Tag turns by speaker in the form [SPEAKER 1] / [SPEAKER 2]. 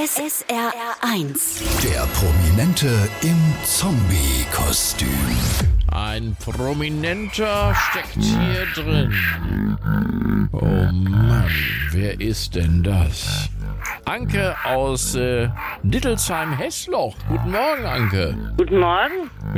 [SPEAKER 1] SRR1.
[SPEAKER 2] Der Prominente im Zombie-Kostüm.
[SPEAKER 3] Ein Prominenter steckt hier drin. Oh Mann, wer ist denn das? Anke aus Dittelsheim-Hessloch. Guten Morgen, Anke.
[SPEAKER 4] Guten Morgen.